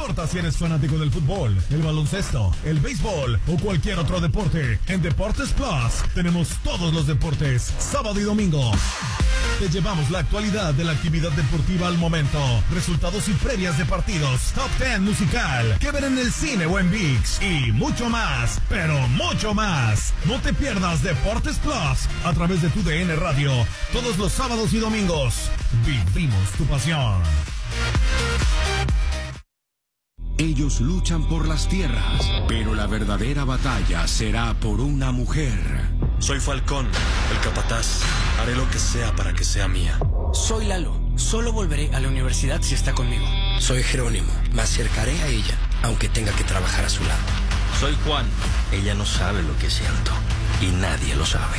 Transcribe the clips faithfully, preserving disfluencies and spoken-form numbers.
importa si eres fanático del fútbol, el baloncesto, el béisbol o cualquier otro deporte, en Deportes Plus tenemos todos los deportes, sábado y domingo. Te llevamos la actualidad de la actividad deportiva al momento, resultados y previas de partidos, top diez musical, que ver en el cine o en ViX y mucho más, pero mucho más. No te pierdas Deportes Plus a través de tu D N Radio, todos los sábados y domingos. Vivimos tu pasión. Ellos luchan por las tierras, pero la verdadera batalla será por una mujer. Soy Falcón, el capataz. Haré lo que sea para que sea mía. Soy Lalo. Solo volveré a la universidad si está conmigo. Soy Jerónimo. Me acercaré a ella, aunque tenga que trabajar a su lado. Soy Juan. Ella no sabe lo que siento. Y nadie lo sabe.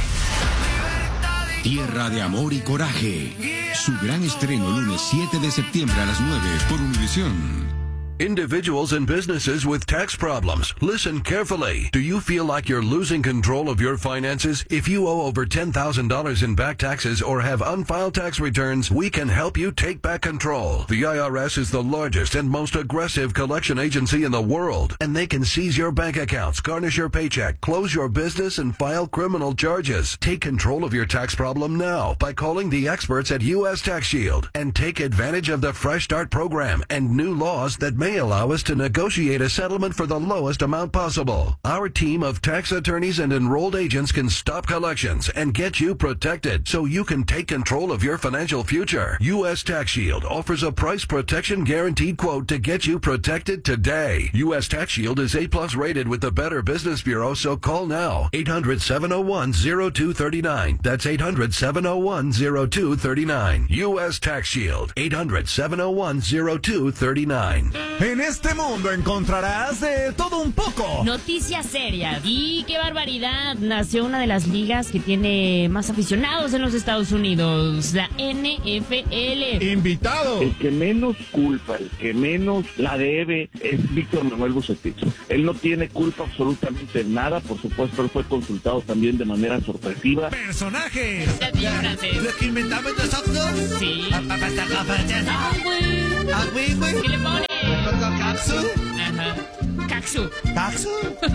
Tierra de amor y coraje. Su gran estreno lunes siete de septiembre a las nueve por Univisión. Individuals and businesses with tax problems. Listen carefully. Do you feel like you're losing control of your finances? If you owe over ten thousand dollars in back taxes or have unfiled tax returns, we can help you take back control. The I R S is the largest and most aggressive collection agency in the world, and they can seize your bank accounts, garnish your paycheck, close your business, and file criminal charges. Take control of your tax problem now by calling the experts at U S Tax Shield and take advantage of the Fresh Start program and new laws that may allow us to negotiate a settlement for the lowest amount possible. Our team of tax attorneys and enrolled agents can stop collections and get you protected so you can take control of your financial future. U S Tax Shield offers a price protection guaranteed quote to get you protected today. U S Tax Shield is A plus rated with the Better Business Bureau, so call now. eight hundred, seven oh one, oh two three nine. That's eight hundred, seven oh one, oh two three nine. U S Tax Shield. eight hundred, seven oh one, oh two three nine. En este mundo encontrarás de todo un poco. Noticias serias. Y qué barbaridad. Nació una de las ligas que tiene más aficionados en los Estados Unidos, la N F L. Invitado. El que menos culpa, el que menos la debe es Víctor Manuel Bucetich. Él no tiene culpa absolutamente en nada. Por supuesto, él fue consultado también de manera sorpresiva. Personajes. ¿Lo que inventamos nosotros? Sí. Para estar capaces. Ah, güey. Ah, güey, güey. ¿Qué le pone? ¿Caxu? Ajá. Caxu. ¿Caxu?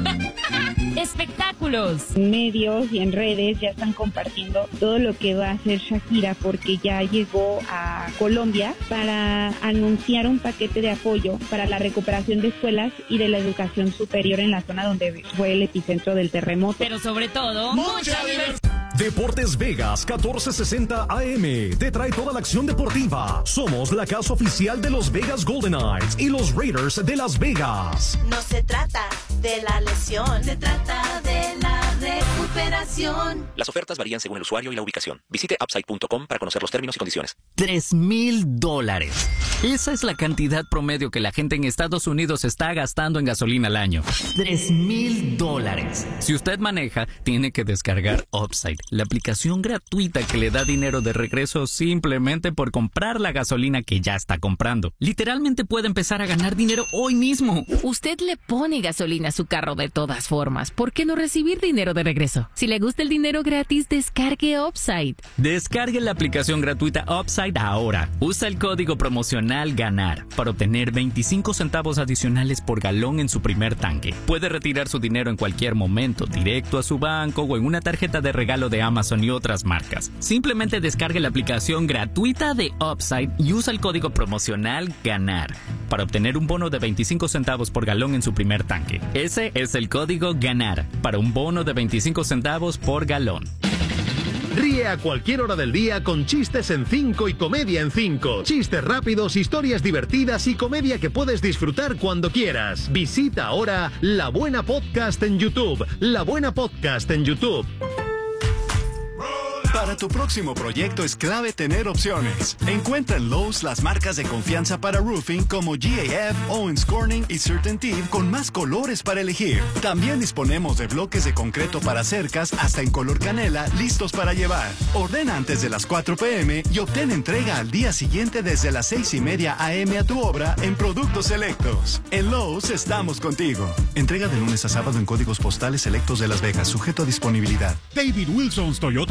Espectáculos. En medios y en redes ya están compartiendo todo lo que va a hacer Shakira, porque ya llegó a Colombia para anunciar un paquete de apoyo para la recuperación de escuelas y de la educación superior en la zona donde fue el epicentro del terremoto. Pero sobre todo, mucha diversión. Deportes Vegas catorce sesenta A M te trae toda la acción deportiva. Somos la casa oficial de los Vegas Golden Knights y los Raiders de Las Vegas. No se trata de la lesión, se trata de la recuperación. Las ofertas varían según el usuario y la ubicación. Visite upside punto com para conocer los términos y condiciones. Tres mil dólares. Esa es la cantidad promedio que la gente en Estados Unidos está gastando en gasolina al año. Tres mil dólares. Si usted maneja, tiene que descargar Upside, la aplicación gratuita que le da dinero de regreso simplemente por comprar la gasolina que ya está comprando. Literalmente puede empezar a ganar dinero hoy mismo. Usted le pone gasolina a su carro de todas formas. ¿Por qué no recibir dinero de regreso? Si le gusta el dinero gratis, descargue Upside. Descargue la aplicación gratuita Upside ahora. Usa el código promocional GANAR para obtener veinticinco centavos adicionales por galón en su primer tanque. Puede retirar su dinero en cualquier momento, directo a su banco o en una tarjeta de regalo de Amazon y otras marcas. Simplemente descargue la aplicación gratuita de Upside y usa el código promocional GANAR para obtener un bono de veinticinco centavos por galón en su primer tanque. Ese es el código GANAR para un bono de veinticinco centavos por galón. Ríe a cualquier hora del día con Chistes en cinco y Comedia en cinco. Chistes rápidos, historias divertidas y comedia que puedes disfrutar cuando quieras. Visita ahora La Buena Podcast en YouTube. La Buena Podcast en YouTube. Para tu próximo proyecto es clave tener opciones. Encuentra en Lowe's las marcas de confianza para roofing como G A F, Owens Corning y CertainTeed con más colores para elegir. También disponemos de bloques de concreto para cercas hasta en color canela listos para llevar. Ordena antes de las cuatro p m y obtén entrega al día siguiente desde las seis y media a m a tu obra en productos selectos. En Lowe's estamos contigo. Entrega de lunes a sábado en códigos postales selectos de Las Vegas, sujeto a disponibilidad. David Wilson's Toyota Las Vegas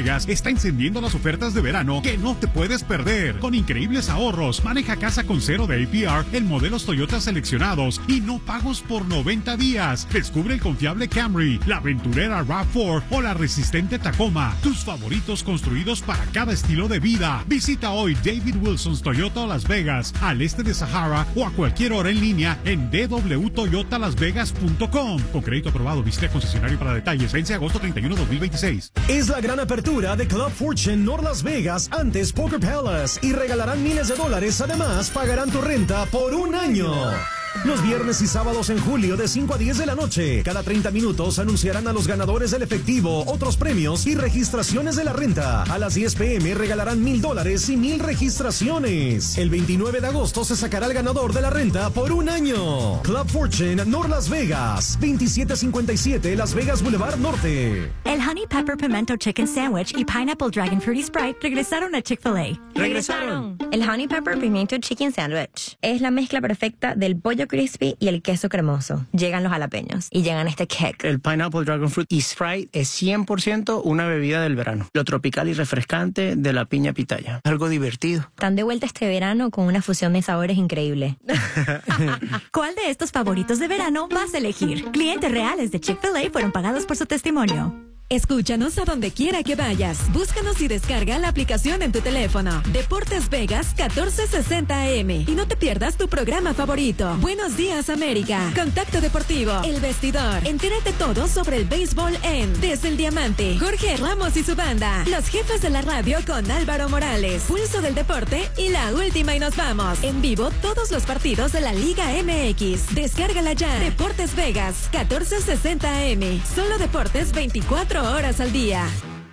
Vegas está encendiendo las ofertas de verano que no te puedes perder. Con increíbles ahorros, maneja casa con cero de A P R en modelos Toyota seleccionados y no pagos por noventa días. Descubre el confiable Camry, la aventurera RAV cuatro o la resistente Tacoma. Tus favoritos construidos para cada estilo de vida. Visita hoy David Wilson's Toyota Las Vegas, al este de Sahara, o a cualquier hora en línea en d w toyota las vegas punto com. Con crédito aprobado, visite concesionario para detalles. Vence agosto treinta y uno de dos mil veintiséis. Es la gran apertura de Club Fortune North Las Vegas, antes Poker Palace, y regalarán miles de dólares. Además, pagarán tu renta por un año. Los viernes y sábados en julio de cinco a diez de la noche. Cada treinta minutos anunciarán a los ganadores del efectivo, otros premios y registraciones de la renta. A las diez pe eme regalarán mil dólares y mil registraciones. El veintinueve de agosto se sacará el ganador de la renta por un año. Club Fortune North Las Vegas, veintisiete cincuenta y siete Las Vegas Boulevard Norte. El Honey Pepper Pimento Chicken Sandwich y Pineapple Dragon Fruity Sprite regresaron a Chick-fil-A. ¡Regresaron! El Honey Pepper Pimento Chicken Sandwich es la mezcla perfecta del pollo crispy y el queso cremoso. Llegan los jalapeños y llegan este kick. El Pineapple Dragon Fruit y Sprite es cien por ciento una bebida del verano. Lo tropical y refrescante de la piña pitaya. Algo divertido. Están de vuelta este verano con una fusión de sabores increíble. ¿Cuál de estos favoritos de verano vas a elegir? Clientes reales de Chick-fil-A fueron pagados por su testimonio. Escúchanos a donde quiera que vayas. Búscanos y descarga la aplicación en tu teléfono. Deportes Vegas catorce sesenta A M. Y no te pierdas tu programa favorito. Buenos días, América. Contacto Deportivo. El Vestidor. Entérate todo sobre el béisbol en Desde el Diamante. Jorge Ramos y su banda. Los jefes de la radio con Álvaro Morales. Pulso del Deporte y la última y nos vamos. En vivo todos los partidos de la Liga M X. Descárgala ya. Deportes Vegas catorce sesenta A M. Solo deportes veinticuatro horas al día.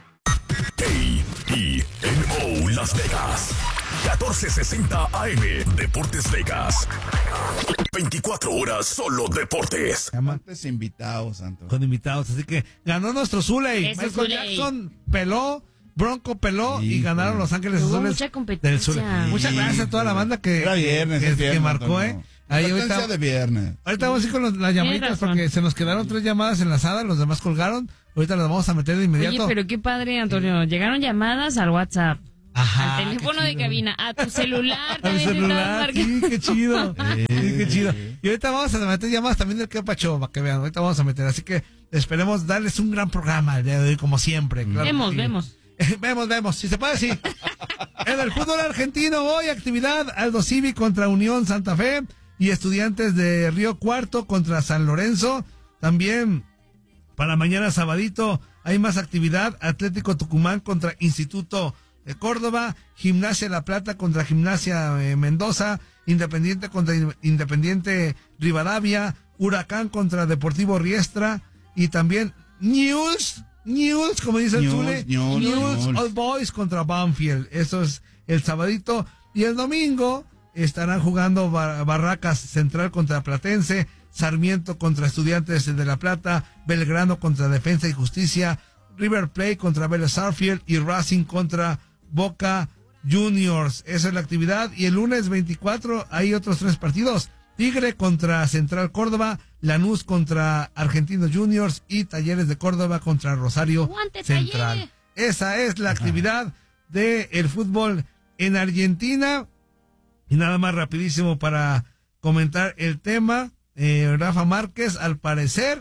A E N O Las Vegas, catorce sesenta A M, Deportes Vegas. veinticuatro horas solo deportes. Amantes invitados, Santos. Con invitados, así que ganó nuestro Zuley. Eso, Michael Zuley. Jackson peló, Bronco peló Sí, y ganaron sí. Los Ángeles Hubo Azules mucha competencia. del Zuley. Sí. Muchas gracias a toda la banda que, Era viernes, que, es que viernes, marcó, Antonio. ¿eh? Ahí Competencia ahorita, de viernes. ahorita vamos a ir con los- las llamaditas razón. porque se nos quedaron tres llamadas enlazadas, los demás colgaron. Ahorita las vamos a meter de inmediato. Oye, pero qué padre, Antonio. Llegaron llamadas al WhatsApp. Ajá, al teléfono qué de chido. cabina, a tu celular. Al también te celular, estaban sí, marcando. qué chido. Sí, qué chido. Y ahorita vamos a meter llamadas también del Capacho, para que vean. Ahorita vamos a meter. Así que esperemos darles un gran programa el día de hoy, como siempre. Claro que Vemos, sí. vemos. Vemos, vemos. Si se puede, sí. En el fútbol argentino hoy, actividad Aldo Civi contra Unión Santa Fe y Estudiantes de Río Cuarto contra San Lorenzo. También para mañana sabadito hay más actividad. Atlético Tucumán contra Instituto de Córdoba, Gimnasia La Plata contra Gimnasia eh, Mendoza, Independiente contra Independiente Rivadavia, Huracán contra Deportivo Riestra y también News, News, como dice el News, Zule, News, News News. Old Boys contra Banfield. Eso es el sabadito. Y el domingo estarán jugando Bar- Barracas Central contra Platense, Sarmiento contra Estudiantes de La Plata, Belgrano contra Defensa y Justicia, River Plate contra Vélez Sarsfield y Racing contra Boca Juniors. Esa es la actividad. Y el lunes veinticuatro hay otros tres partidos. Tigre contra Central Córdoba, Lanús contra Argentinos Juniors y Talleres de Córdoba contra Rosario ¡Aguante, Central. Talleres! Esa es la actividad del fútbol en Argentina. Y nada más rapidísimo para comentar el tema. Eh, Rafa Márquez, al parecer,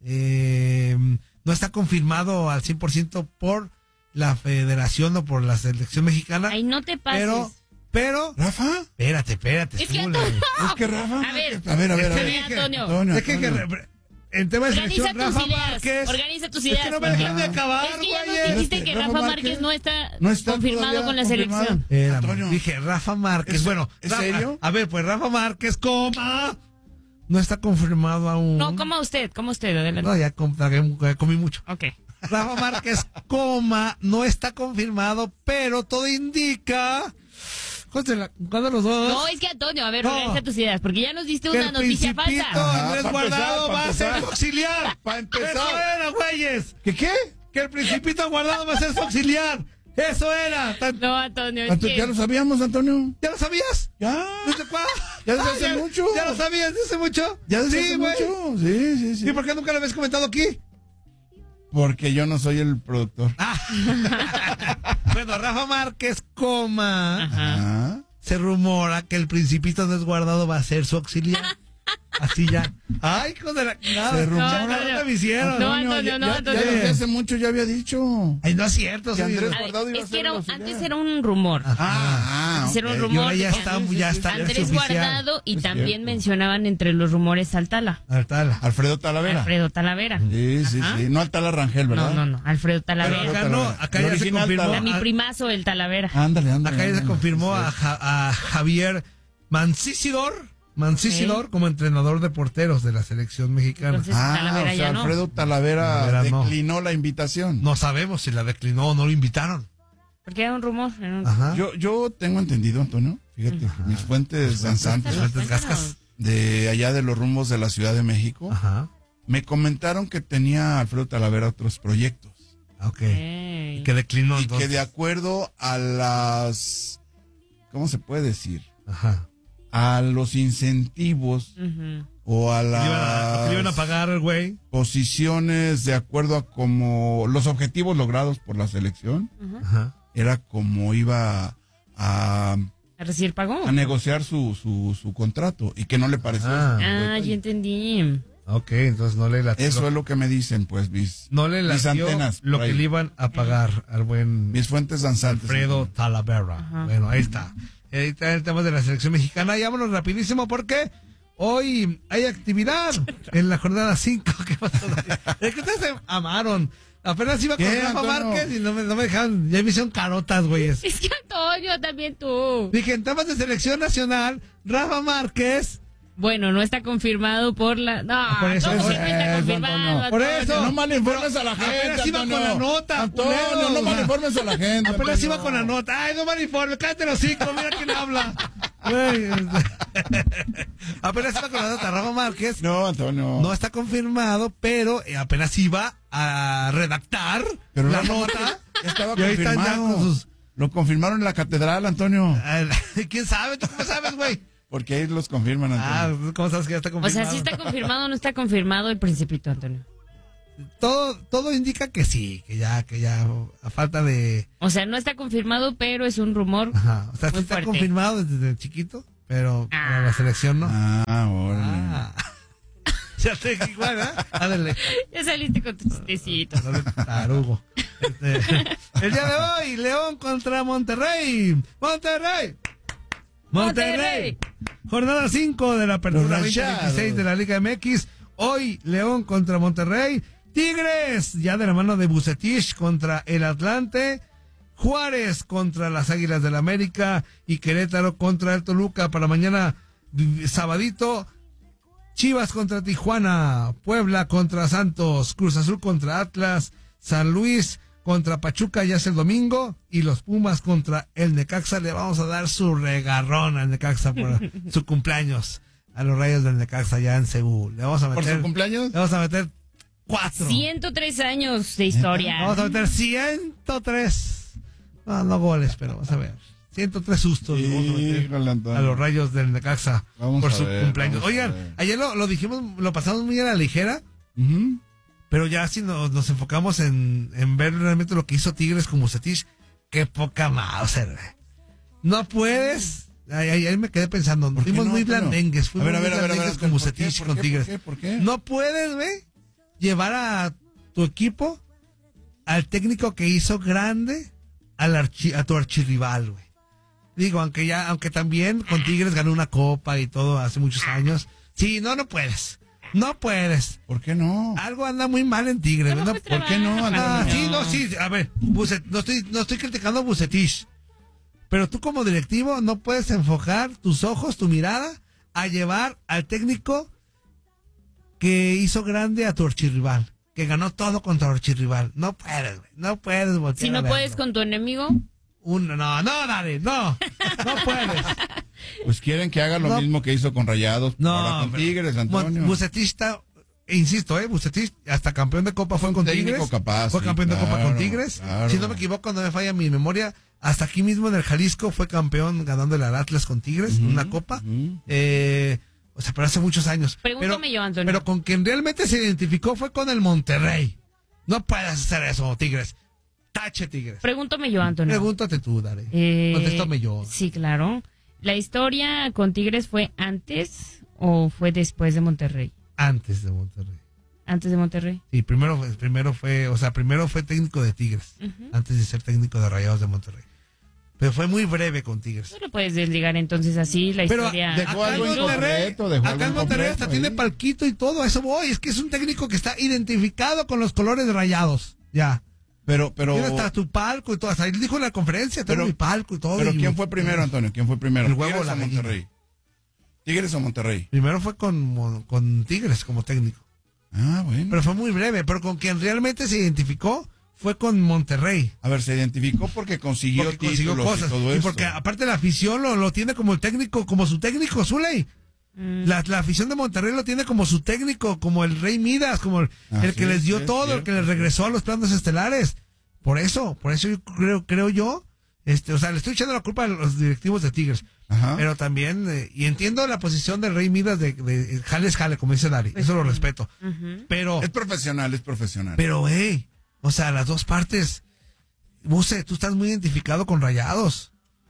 eh, no está confirmado al cien por ciento por la federación o por la selección mexicana. Ay, no te pases. Pero, pero... ¿Rafa? Espérate, espérate. Es que Zule. Antonio- Es que Rafa. A ver, A ver, a ver, a Es que ver. dije- Antonio. Antonio, Es que, que Antonio. re- en tema de Organiza selección, tus Rafa ideas. Márquez... Organiza tus Es ideas. que no me porque- dejan de acabar, Es que ya güey. nos dijiste que Rafa Rafa Márquez Márquez no está, no está confirmado todavía con la confirmado. selección. Espérame, Antonio. dije Rafa Márquez. ¿Es- Bueno, ¿en Rafa- serio? A ver, pues Rafa Márquez, coma. No está confirmado aún. No, como usted, como usted, adelante. No, ya com- ya comí mucho. Ok. Rafa Márquez, coma, no está confirmado, pero todo indica. ¿Cuándo los dos? No, es que Antonio, a ver, No. organiza tus ideas, porque ya nos diste Que una el noticia Principito falsa. Andrés Ajá, pa' Guardado empezar, pa' va a ser empezar. auxiliar. Pa' empezar. Eso era, güeyes. ¿Qué qué? Que el Principito Guardado va a ser su auxiliar. Eso era. Tan- No, Antonio, es Anto- que... ¿Ya lo sabíamos, Antonio? ¿Ya lo sabías? Ya. ¿Desde cuándo? Ya desde hace mucho. ¿Ya lo sabías desde hace mucho? Ya desde Sí, hace güey. mucho. Sí, sí, sí. ¿Y por qué nunca lo habías comentado aquí? Porque yo no soy el productor. Bueno, Rafa Márquez, coma. Ajá. Se rumora que el Principito Desguardado va a ser su auxiliar. Así ya. Ay, hijo de la... Nada, Se rumora, rumora. no, no me hicieron. No, Antonio, no, ya, Antonio. ya desde hace mucho ya había dicho. Ay, no es cierto. Que Andrés A ver, Guardado iba a es que ser era, el un- auxiliar. antes era un rumor. Ah, Antes era un ok. rumor. Y ahora ya de está, que ya está. Andrés es oficial. Guardado y Es también cierto. mencionaban entre los rumores al Tala. Altala. Alfredo Talavera. Alfredo Talavera. Sí, sí, Ajá. sí. No Altala Rangel, ¿verdad? No, no, no. Alfredo Pero Talavera. acá no, acá El ya se original confirmó. Tala. A mi a- primazo, el Talavera. Ándale, ándale. Acá ya se ándale. confirmó a, Ja- a Javier Mancisidor. Mancisidor como entrenador de porteros de la selección mexicana. Entonces, Ah, Talavera o sea, ya no. Alfredo Talavera, Talavera no. declinó la invitación. No sabemos si la declinó o no lo invitaron. Porque era un rumor. Era un... Ajá. Yo, yo tengo entendido, Antonio, fíjate, mis fuentes danzantes Fuentes gascas. de allá de los rumbos de la Ciudad de México, Ajá. me comentaron que tenía Alfredo Talavera otros proyectos. Ok. Ey. Y que declinó Y entonces. que de acuerdo a las, ¿cómo se puede decir? Ajá. A los incentivos Ujú. o a Le iban a, las le iban a pagar el güey. posiciones de acuerdo a como los objetivos logrados por la selección, Ujú. Ajá. era como iba a, A recibir pagó. a negociar su, su, su contrato y que no le pareció. Ah. ese Ah, detalle. ya entendí. Ok, entonces no le latió. Eso es lo que me dicen, pues, mis, No le mis latió antenas. lo por que ahí. le iban a pagar al buen Mis fuentes danzantes. Alfredo Talavera. Ajá. Bueno, ahí está. Ahí está el tema de la selección mexicana. Y vámonos rapidísimo porque hoy hay actividad en la jornada cinco. ¿Qué pasó? Es que ustedes se amaron. Apenas iba con ¿Qué, Rafa Antonio? Márquez y no me, no me dejaron. Ya me hicieron carotas, güeyes. Es que Antonio, también tú. Dije, en temas de selección nacional, Rafa Márquez. Bueno, no está confirmado por la... No, Por eso ¿cómo es- que no está eso, confirmado, Antonio. Por Antonio? eso. No malinformes a la gente, Apenas iba Antonio. con la nota, Antonio, culeros. no malinformes a la gente. Apenas Antonio. iba con la nota. Ay, no malinforme, cállate los cinco, mira quién habla. Güey, este- apenas iba con la nota, Rafa Márquez. No, Antonio. No está confirmado, pero eh, apenas iba a redactar Pero la Rafa nota. Márquez ya estaba Y ahí están ya confirmado. con sus... Lo confirmaron en la catedral, Antonio. ¿Quién sabe? ¿Tú cómo sabes, güey? Porque ahí los confirman, Ah, Antonio. ¿cómo sabes que ya está O confirmado? sea, sí está confirmado o no está confirmado el Principito, Antonio. Todo, todo indica que sí, que ya, que ya, a falta de... O sea, no está confirmado, pero es un rumor. Ajá, o sea, sí Muy está fuerte. confirmado desde chiquito, pero Ah. para la selección no. Ah, órale. Ah. Ya te igual, ¿eh? Ándale. Ya saliste con tu chistecito. Tarugo. Este, el día de hoy, León contra Monterrey. Monterrey. Monterrey. Monterrey. Jornada cinco de la apertura Los veinte veintiséis Rayados. de la Liga M X. Hoy, León contra Monterrey. Tigres, ya de la mano de Bucetich contra el Atlante. Juárez contra las Águilas del América. Y Querétaro contra el Toluca. Para mañana, sabadito. Chivas contra Tijuana, Puebla contra Santos, Cruz Azul contra Atlas, San Luis contra Pachuca ya es el domingo y los Pumas contra el Necaxa. Le vamos a dar su regarrón al Necaxa por su cumpleaños a los Rayos del Necaxa ya en Seúl. Le vamos a ¿Por meter, su cumpleaños? le vamos a meter cuatro. ciento tres años de historia. Vamos a meter ciento tres. No, no goles, pero vamos a ver. ciento tres sustos le vamos a meter Híjole, Antonio. a los Rayos del Necaxa Vamos por a su ver, cumpleaños. vamos a Oigan, ver. ayer lo, lo dijimos, lo pasamos muy a la ligera, Ujú. pero ya si nos, nos enfocamos en, en ver realmente lo que hizo Tigres con Bucetich, qué poca Mauser, güey. No puedes. Ahí, ahí- ahí me quedé pensando, ¿Por qué fuimos no, muy Antonio? blandengues, A fuimos ver, a muy ver, a ver, a ver, blandengues con ¿por qué? Bucetich, ¿Por con qué? Tigres. ¿Por qué? ¿Por qué? No puedes, güey, llevar a tu equipo al técnico que hizo grande al archi- a tu archirrival, güey. Digo, aunque ya, aunque también con Tigres ganó una copa y todo hace muchos años. Sí, no, no puedes. No puedes. ¿Por qué no? Algo anda muy mal en Tigres. ¿no? ¿Por qué no, Ah, Antonio? sí, no, sí. A ver, Bucet- no estoy, no estoy criticando a Bucetich. Pero tú como directivo no puedes enfocar tus ojos, tu mirada, a llevar al técnico que hizo grande a tu archirrival. Que ganó todo contra tu archirrival. No puedes, güey. No puedes voltear Si a no verlo. puedes con tu enemigo, Un- no, no, Dani, no. No puedes. Pues quieren que haga lo No. mismo que hizo con Rayados, No, ahora con pero- Tigres, Antonio. Mon- Bucetich está, insisto, eh, Bucetich hasta campeón de Copa fue un con técnico Tigres. capaz, fue sí, campeón de Copa con claro, Tigres. claro. Si no me equivoco, no me falla mi memoria, hasta aquí mismo en el Jalisco fue campeón ganándole al Atlas con Tigres, Ujú, una Copa. ujú. Eh, o sea, pero hace muchos años. pregúntame pero, yo, Antonio. pero con quien realmente se identificó fue con el Monterrey. No puedes hacer eso, Tigres. Tache, Tigres. Pregúntame yo, Antonio. Pregúntate tú, Dale. Eh, Contéstame yo. Sí, claro. ¿La historia con Tigres fue antes o fue después de Monterrey? Antes de Monterrey. Antes de Monterrey. Sí, primero, primero fue, o sea, primero fue técnico de Tigres, uh-huh. antes de ser técnico de Rayados de Monterrey. Pero fue muy breve con Tigres. No lo puedes desligar entonces así la Pero historia. Dejó algo en Monterrey, acá en Monterrey hasta tiene palquito y todo, a eso voy. Es que es un técnico que está identificado con los colores de Rayados, ya. Pero, pero. Tiene hasta tu palco y todo. Hasta él dijo en la conferencia, tengo mi palco y todo. Pero y, ¿quién fue primero, Antonio? ¿Quién fue primero? El huevo ¿Tigres la o Monterrey? ¿Tigres o Monterrey? Primero fue con, con Tigres como técnico. Ah, bueno. Pero fue muy breve, pero con quien realmente se identificó fue con Monterrey. A ver, se identificó porque consiguió porque consiguió cosas. Y, todo y eso. porque aparte la afición lo, lo tiene como el técnico, como su técnico, Zuley. Mm. La, la afición de Monterrey lo tiene como su técnico, como el Rey Midas, como el, ah, el que sí, les dio sí, todo, el que les regresó a los planos estelares. Por eso, por eso yo creo, creo yo, este, o sea, le estoy echando la culpa a los directivos de Tigres. Ajá. Pero también, eh, y entiendo la posición del Rey Midas de, de, de jale es jale, como dice Dari, pues eso sí. Lo respeto. Uh-huh. Pero es profesional, es profesional. Pero, hey, o sea, las dos partes, Buse, tú estás muy identificado con Rayados.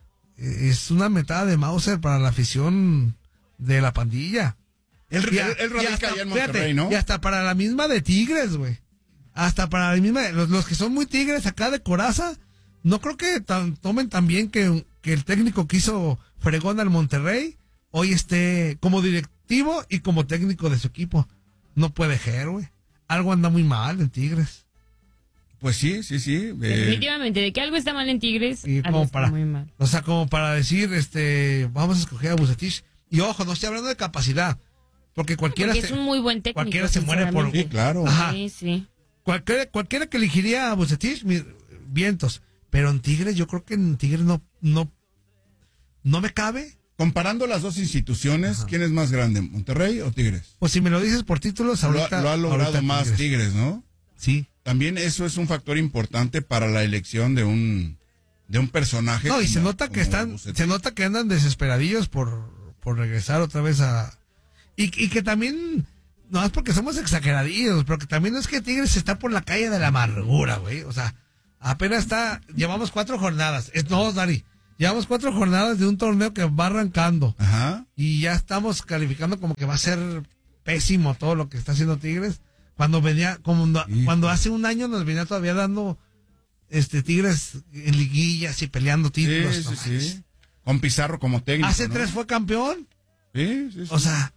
Es una metada de Mauser para la afición de la pandilla. Él, él, él radica allá en Monterrey, fíjate, ¿no? Y hasta para la misma de Tigres, güey. Hasta para la misma, los, los que son muy Tigres acá de Coraza, no creo que tan, tomen tan bien que, que el técnico que hizo fregón al Monterrey hoy esté como directivo y como técnico de su equipo. No puede ser, güey. Algo anda muy mal en Tigres. Pues sí, sí, sí. Eh. Definitivamente, de que algo está mal en Tigres, y algo como está para, muy mal. O sea, como para decir, este, vamos a escoger a Vucetich. Y ojo, no estoy hablando de capacidad. Porque cualquiera porque se, es un muy buen técnico. Cualquiera se muere por... Sí, claro. Ajá. Sí, sí. Cualquiera, cualquiera que elegiría a Vucetich, vientos. Pero en Tigres, yo creo que en Tigres no, no, no me cabe. Comparando las dos instituciones, ajá, ¿quién es más grande, Monterrey o Tigres? Pues si me lo dices por títulos, ahorita... Lo, lo ha logrado más Tigres. Tigres, ¿no? Sí. También eso es un factor importante para la elección de un de un personaje. No, y como, se nota que están, Bucetich. Se nota que andan desesperadillos por, por regresar otra vez a... Y, y que también... No es porque somos exageradillos, pero que también es que Tigres está por la calle de la amargura, güey. O sea, apenas está... Llevamos cuatro jornadas. Es, no, Dari. Llevamos cuatro jornadas de un torneo que va arrancando. Ajá. Y ya estamos calificando como que va a ser pésimo todo lo que está haciendo Tigres. Cuando venía, como no, cuando hace un año nos venía todavía dando este Tigres en liguillas y peleando títulos. Sí, sí, no sí. Con Pizarro como técnico. Hace ¿no? tres fue campeón. Sí, sí, sí. O sea,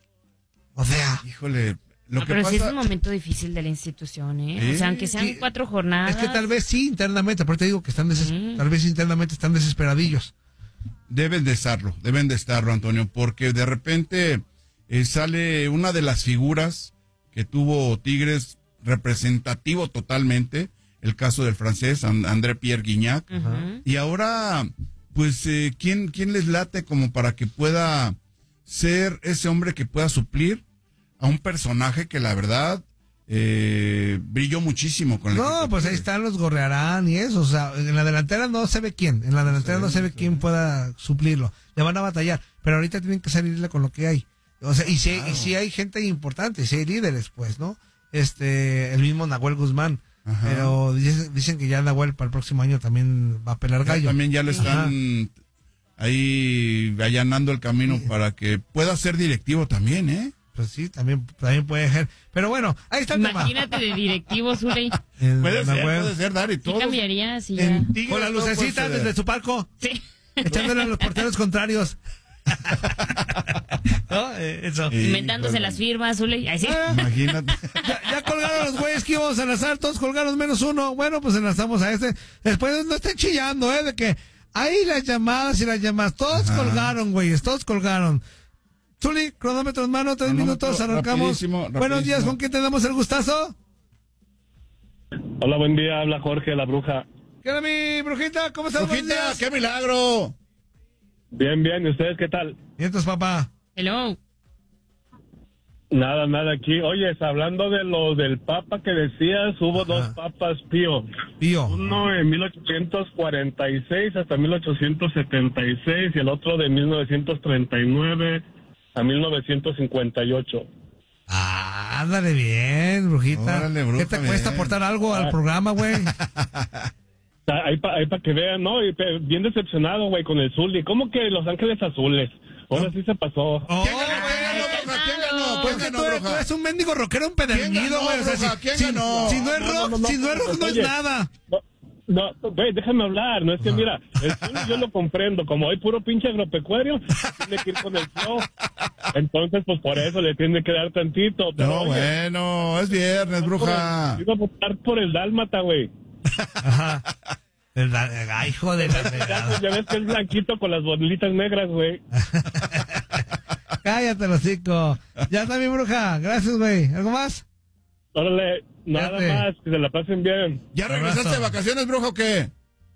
o sea. Híjole. Lo no, que pero pasa... sí es un momento difícil de la institución, ¿eh? ¿Sí? O sea, aunque sean Sí. cuatro jornadas. Es que tal vez sí, internamente, pero te digo que están deses... Sí. tal vez internamente están desesperadillos. Deben de estarlo, deben de estarlo, Antonio, porque de repente eh, sale una de las figuras que tuvo Tigres representativo totalmente, el caso del francés And- André Pierre Guignac, Uh-huh. y ahora, pues, eh, ¿quién, ¿quién les late como para que pueda ser ese hombre que pueda suplir a un personaje que la verdad eh, brilló muchísimo con el No, equipo pues de ahí Tigres? están los Gorrearán y eso, o sea, en la delantera no se ve quién, en la delantera no se ve quién pueda suplirlo, le van a batallar, pero ahorita tienen que salirle con lo que hay, o sea, y si, Claro. y si hay gente importante, si hay líderes, pues, ¿no? Este, el mismo Nahuel Guzmán, Ajá. pero dicen, dicen que ya Nahuel para el próximo año también va a pelar Ya gallo. también ya le están Ajá. ahí allanando el camino Sí. para que pueda ser directivo también, ¿eh? Pues sí, también, también puede ser, pero bueno, ahí está el tema. Imagínate de directivo, Zuley. El Puede ser, Nahuel. puede ser, Dari, ¿Qué todo. cambiaría si ya? En Tigres Con la todo lucecita puede ser. desde su palco, Sí. echándole a los porteros contrarios. ¿No? Eh, eso. Sí, Inventándose híjole. las firmas, Zuley. Ahí sí. Imagínate. Ya, ya colgaron los güeyes que íbamos a enlazar, todos colgaron menos uno. Bueno, pues enlazamos a este. Después no estén chillando, ¿eh? De que ahí las llamadas y las llamadas. Todos Ajá. colgaron, güeyes, todos colgaron. Zuli, cronómetro en mano, tres Cronómetro, minutos, arrancamos. rapidísimo, Buenos rapidísimo. días, ¿con quién te damos el gustazo? Hola, buen día, habla Jorge, la bruja. ¿Qué onda, mi brujita? ¿Cómo estás? Buenos Brujita, días. qué milagro. Bien, bien, ¿y ustedes qué tal? Vientos, papá. Hello. Nada, nada aquí. Oyes, hablando de lo del papa que decías, hubo Ajá. dos papas Pío. Pío. Uno en mil ochocientos cuarenta y seis hasta mil ochocientos setenta y seis y el otro de mil novecientos treinta y nueve a mil novecientos cincuenta y ocho. Ah, Ándale bien, brujita. Órale, bruja, ¿Qué te bien. cuesta aportar algo al programa, güey? Ahí para pa que vean, ¿no? Y pe- bien decepcionado, güey, con el Zully. ¿Cómo que Los Ángeles Azules? Ahora sí se pasó. Oh, ¿Quién ganó, bruja? ¿Quién ganó? Pues ¿Quién que ganó, tú, eres- bruja? tú eres un mendigo rockero empedernido, güey. O sea, bruja? si, ¿Quién si- ganó? si no es No, rock, no, no, si no es no, rock, no es oye, nada. No, no, güey, déjame hablar. No es que, mira, el Zully yo lo comprendo. Como hay puro pinche agropecuario, tiene que ir con el flow. Entonces, pues por eso le tiene que dar tantito. Pero, No, oye, bueno, es viernes, bruja. iba a votar por el Dálmata, güey. Ajá. El, el- ay, hijo de la Ya, fregada. ya ves que es blanquito con las bolitas negras, güey. Cállate, hocico. Ya está mi bruja. Gracias, güey. ¿Algo más? Órale, nada Fíjate. más, que se la pasen bien. ¿Ya regresaste de vacaciones, bruja, o qué?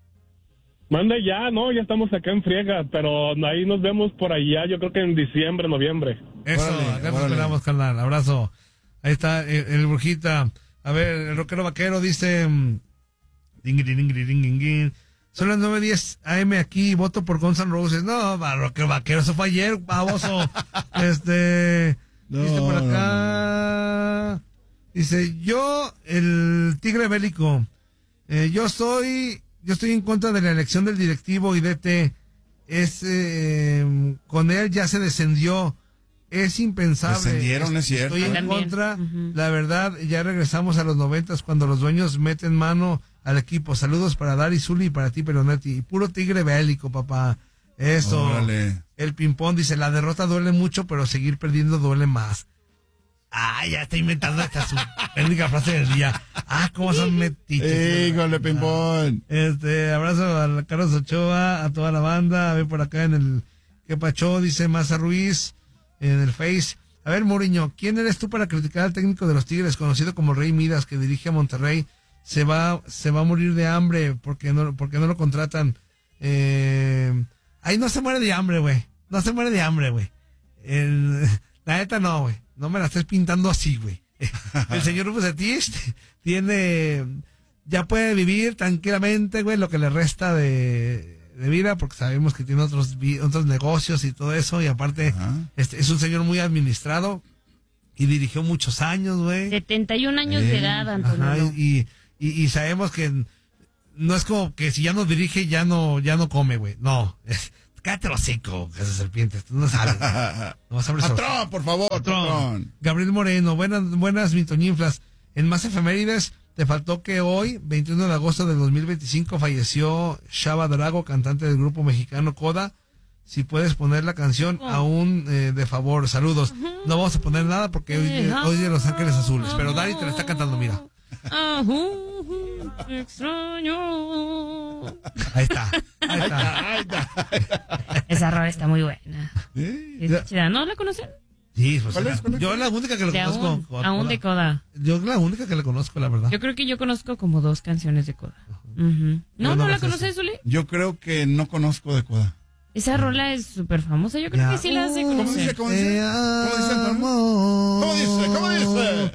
Manda ya, no, ya estamos acá en friega, pero ahí nos vemos por allá, yo creo que en diciembre, noviembre. Eso, Órale, acá te órale. esperamos, carnal. Abrazo. Ahí está el, el brujita. A ver, el rockero vaquero dice... mm, dingiri, dingiri, dingiri. Son las nueve diez a eme aquí, voto por Guns N' Roses. No, va, rockero vaquero, eso fue ayer, baboso. este... No, dice por no, acá... Dice, yo, el tigre bélico, eh, yo soy... Yo estoy en contra de la elección del directivo y D T. Es, eh, con él ya se descendió. Es impensable. Descendieron, es cierto. Estoy en También. contra. Ujú. La verdad, ya regresamos a los noventas cuando los dueños meten mano al equipo. Saludos para Dari Zuli y para ti, Peronetti. Y puro tigre bélico, papá. Eso. Órale. El ping-pong dice, la derrota duele mucho, pero seguir perdiendo duele más. Ah, ya está inventando esta su única frase del día. Ah, cómo son metiches. Híjole, ping-pong. Este, abrazo a Carlos Ochoa, a toda la banda, a ver por acá en el que Pacho, dice Maza Ruiz, en el Face. A ver, Mourinho, ¿quién eres tú para criticar al técnico de los Tigres, conocido como Rey Midas, que dirige a Monterrey? Se va, se va a morir de hambre porque no, porque no lo contratan. Eh, ahí no se muere de hambre, güey. No se muere de hambre, güey. El- La neta no, güey. No me la estés pintando así, güey. El señor Bucetich tiene, ya puede vivir tranquilamente, güey, lo que le resta de, de vida, porque sabemos que tiene otros vi- otros negocios y todo eso, y aparte este, es un señor muy administrado y dirigió muchos años, güey. setenta y un años Eh, de edad, Antonio. ajá, y, y, y sabemos que no es como que si ya no dirige, ya no, ya no come, güey. No. Es, cállate los hocico, que serpientes. Tú no sabes. No sabes eso. Patrón, por favor, patrón. Gabriel Moreno, buenas, buenas, mi Toñinflas. En más efemérides, te faltó que hoy, veintiuno de agosto de dos mil veinticinco, falleció Shaba Drago, cantante del grupo mexicano Coda. Si puedes poner la canción aún eh, de favor, saludos. No vamos a poner nada porque hoy, hoy es de Los Ángeles Azules, pero Dari te la está cantando, mira. Ajú, te extraño. Ahí está, ahí está. Ahí está. Esa rola está muy buena. ¿Eh? Está chida. ¿No la conocen? Sí, pues, ¿Cuál es? ¿Cuál es? yo es la única que le De conozco. aún, Coda. aún de Coda. Yo es la única que le conozco, la verdad. Yo creo que yo conozco como dos canciones de Coda. Ujú. ¿No, no no la las sé. conoces, Zuli? Yo creo que no conozco de Coda. Esa rola es súper famosa. Yo creo Ya. que sí la has de ¿Cómo conocer. dice? ¿Cómo dice? Te ¿Cómo dice, Antonio? amo. ¿Cómo dice? ¿Cómo dice?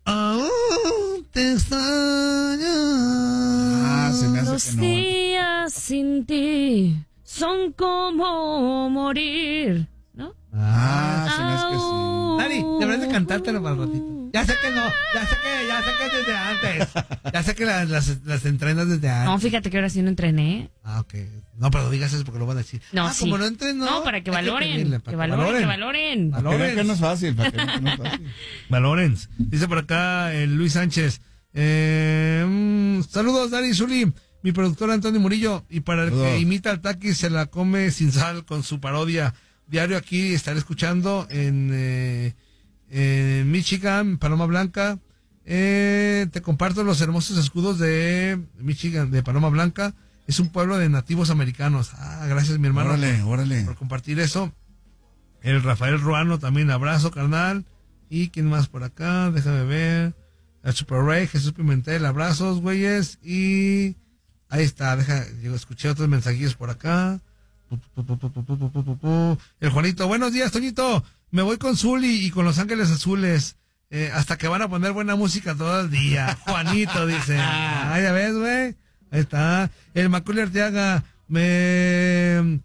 Aún te extraño. Ah, se me hace Los que no. días sin ti son como morir, ¿no? Ah, se me hace que sí. Dari, deberías de cantártelo para el ratito. Ya sé que no, ya sé que, ya sé que es desde antes. Ya sé que la- las, las entrenas desde antes. No, fíjate que ahora sí no entrené. Ah, ok. No, pero digas eso porque lo van a decir. No, ah, sí. como no entrenó. No, para que hay valoren. pedirle, Que, para valoren, que valoren. Para que vean que no es fácil, para que vean que no es fácil. Valoren. Dice por acá el Luis Sánchez. Eh, mm, saludos, Dari Zuli, mi productor Antonio Murillo. Y para el Saludos. que imita al Taki, se la come sin sal con su parodia. Diario aquí estaré escuchando en, eh, en Michigan, Paloma Blanca. Eh, te comparto los hermosos escudos de Michigan, de Paloma Blanca. Es un pueblo de nativos americanos. Ah, gracias, mi hermano. Órale, por, órale. por compartir eso. El Rafael Ruano también, abrazo, carnal. ¿Y quién más por acá? Déjame ver. El Super Ray, Jesús Pimentel, abrazos, güeyes. Y ahí está, deja, yo escuché otros mensajillos por acá. Pu, pu, pu, pu, pu, pu, pu, pu, pu. El Juanito, buenos días, Toñito. Me voy con Zuli y con Los Ángeles Azules. Eh, hasta que van a poner buena música todo el día. Juanito dice. Ah, ya ves, güey. Ahí está. El Macaulay Arteaga. Me,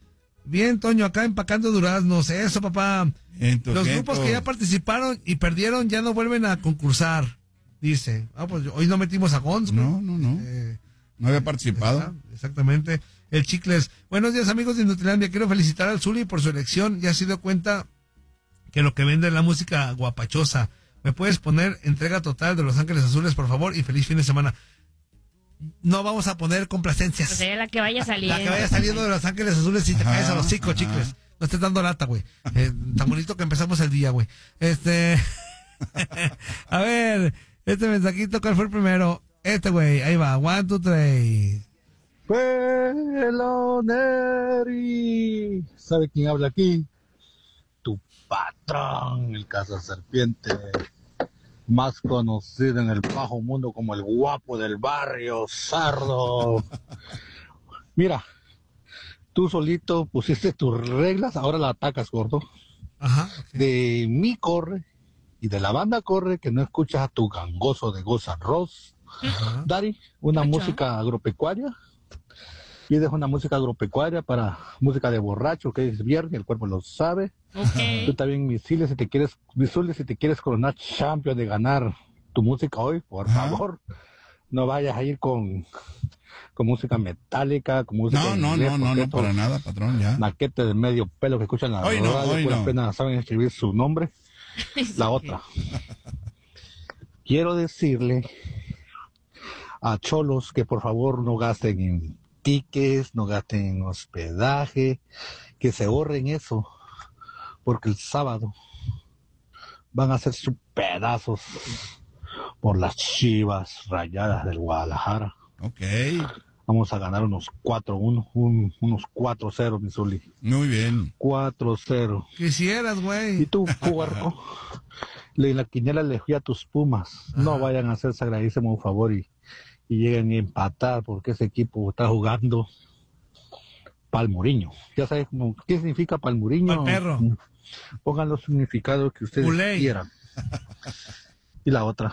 Bien, Toño, acá empacando duraznos. Eso, papá. Ento, Los ento. grupos que ya participaron y perdieron ya no vuelven a concursar. Dice. Ah, pues hoy no metimos a Gonz. No, no, no. Eh, no había participado. Exactamente. El Chicles. Buenos días, amigos de Nutilandia. Quiero felicitar al Zuli por su elección. Ya se dio cuenta que lo que vende es la música guapachosa. ¿Me puedes poner entrega total de Los Ángeles Azules, por favor? Y feliz fin de semana. No vamos a poner complacencias. O sea, la que vaya saliendo. La que vaya saliendo de Los Ángeles Azules si te Ajá, caes a los cinco, ajá. Chicles. No estés dando lata, güey. Eh, tan bonito que empezamos el día, güey. Este... a ver, este mensajito, ¿cuál fue el primero? Este, güey, ahí va. One, two, three. Peloneri. ¿Sabe quién habla aquí? Tu patrón, el cazaserpiente, más conocido en el bajo mundo como el guapo del barrio, Sardo. Mira, tú solito pusiste tus reglas, ahora la atacas, gordo. Ajá. De mí corre y de la banda corre que no escuchas a tu gangoso de Goza Ross. Dari, una Ocho. música agropecuaria. Pides una música agropecuaria para música de borracho, que es viernes, el cuerpo lo sabe. Okay. Tú también, misiles, si te quieres, misiles, si te quieres coronar champion de ganar tu música hoy, por Ajá. favor, no vayas a ir con, con música metálica, con música No, en no, inglés, no, no, porque no, estos para nada, patrón, ya. Naquetes de medio pelo que escuchan la Hoy no, radio, hoy pura no. pena saben escribir su nombre. La otra. Quiero decirle a cholos que por favor no gasten en tickets, no gasten en hospedaje, que se ahorren eso, porque el sábado van a hacer sus pedazos por las Chivas Rayadas del Guadalajara. Ok. Vamos a ganar unos cuatro uno, un, unos cuatro cero, mi Zuli. Muy bien. cuatro cero. Quisieras, güey. Y tú, puerco, le la quiniela le fui a tus Pumas. No vayan a hacerse agradecemos un favor y, y lleguen a empatar, porque ese equipo está jugando Palmuriño. Ya sabes cómo- qué significa Palmuriño. Pal perro. Pongan los significados que ustedes Uley. quieran. Y la otra.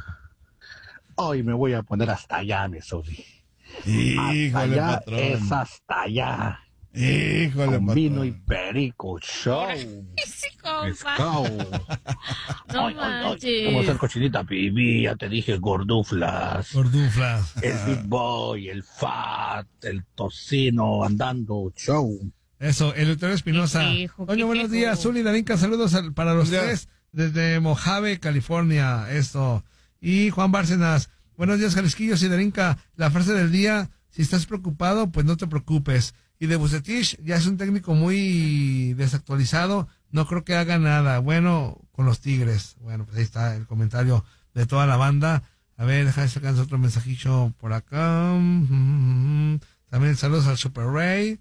Hoy me voy a poner hasta allá, mi Zuli. Hasta Híjole, allá patrón. es hasta allá. Híjole, Con patrón. vino y perico, show. Ese Let's compa. go. No Ay, ay, ay. manches. Vamos a hacer cochinita, pibi, ya te dije, gorduflas. Gorduflas. El Big Boy, el Fat, el Tocino, andando, show. Eso, el Euterio Espinosa. Qué quejo, Oye, qué buenos quejo. días, Zuli, Darinka, saludos al- para los Buenos tres desde Mojave, California. Esto. Y Juan Bárcenas. Buenos días, Jalisquillos y Darinka. La frase del día, si estás preocupado, pues no te preocupes. Y de Bucetich, ya es un técnico muy desactualizado, no creo que haga nada. Bueno, con los Tigres. Bueno, pues ahí está el comentario de toda la banda. A ver, déjame sacar otro mensajillo por acá. También saludos al Super Ray.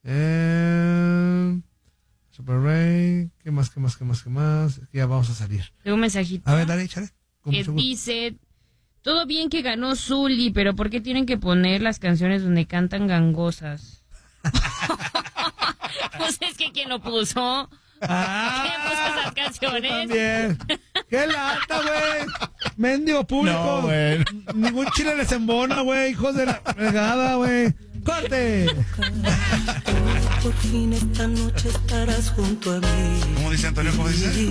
Eh, Super Ray. ¿Qué más, qué más, qué más, qué más? Ya vamos a salir. Tengo un mensajito A ver, dale, échale. Con que mucho gusto. dice: todo bien que ganó Zuli, pero ¿por qué tienen que poner las canciones donde cantan gangosas? Pues es que ¿quién lo puso? Ah, ¿Quién puso esas canciones? También. ¡Qué lata, güey! Mendigo público. No, güey. Ningún chile les embona, güey. Hijos de la fregada, güey. ¡Corte! Por fin esta noche estarás junto a mí. ¿Cómo dice Antonio? ¿Cómo dice?